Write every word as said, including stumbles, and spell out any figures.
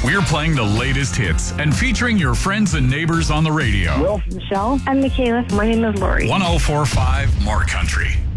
We're playing the latest hits and featuring your friends and neighbors on the radio. Will, Michelle. I'm Michaela. My name is Lori. one oh four point five More Country.